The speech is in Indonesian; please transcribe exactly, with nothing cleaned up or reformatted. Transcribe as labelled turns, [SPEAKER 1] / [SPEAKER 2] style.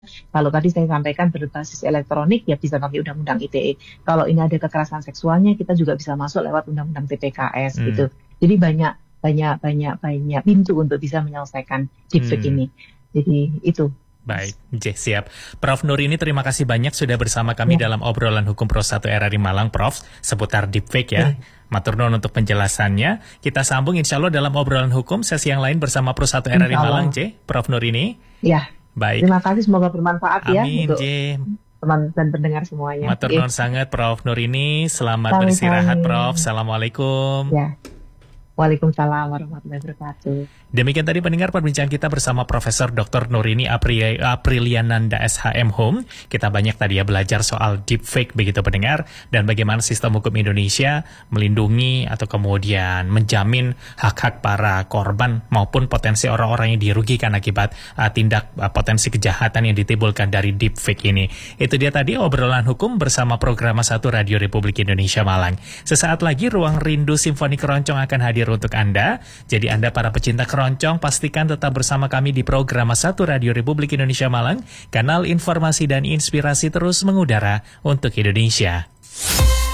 [SPEAKER 1] Kalau tadi saya sampaikan berbasis elektronik, ya bisa pakai Undang-Undang I T E. Kalau ini ada kekerasan seksualnya, kita juga bisa masuk lewat Undang-Undang T P K S
[SPEAKER 2] Hmm.
[SPEAKER 1] gitu. Jadi banyak banyak banyak banyak pintu untuk bisa menyelesaikan deepfake
[SPEAKER 2] Hmm.
[SPEAKER 1] ini. Jadi itu.
[SPEAKER 2] Baik, J, siap. Prof Nurini, terima kasih banyak sudah bersama kami
[SPEAKER 1] Ya.
[SPEAKER 2] dalam obrolan hukum Pro satu R R I Malang, Prof, seputar deepfake ya. Matur nuwun untuk penjelasannya. Kita sambung insya Allah dalam obrolan hukum sesi yang lain bersama Pro satu R R I
[SPEAKER 1] Insya
[SPEAKER 2] Malang,
[SPEAKER 1] Allah.
[SPEAKER 2] J, Prof Nurini.
[SPEAKER 1] Ya.
[SPEAKER 2] Baik.
[SPEAKER 1] Terima kasih, semoga bermanfaat ya
[SPEAKER 2] Amin,
[SPEAKER 1] untuk
[SPEAKER 2] J.
[SPEAKER 1] teman dan pendengar semuanya.
[SPEAKER 2] Matur
[SPEAKER 1] Oke.
[SPEAKER 2] nuwun sangat, Prof Nurini. Selamat
[SPEAKER 1] Sami-sami.
[SPEAKER 2] beristirahat, Prof. Assalamualaikum.
[SPEAKER 1] Ya. Waalaikumsalam warahmatullahi wabarakatuh.
[SPEAKER 2] Demikian tadi pendengar perbincangan kita bersama Profesor Doktor Nurini Apri- Apriliananda S H M Hum. Kita banyak tadi ya belajar soal deepfake begitu pendengar, dan bagaimana sistem hukum Indonesia melindungi atau kemudian menjamin hak-hak para korban maupun potensi orang-orang yang dirugikan akibat uh, tindak uh, potensi kejahatan yang ditimbulkan dari deepfake ini. Itu dia tadi obrolan hukum bersama Program satu Radio Republik Indonesia Malang. Sesaat lagi Ruang Rindu Simfoni Keroncong akan hadir untuk Anda. Jadi Anda para pecinta keroncong pastikan tetap bersama kami di Program satu Radio Republik Indonesia Malang, kanal informasi dan inspirasi terus mengudara untuk Indonesia.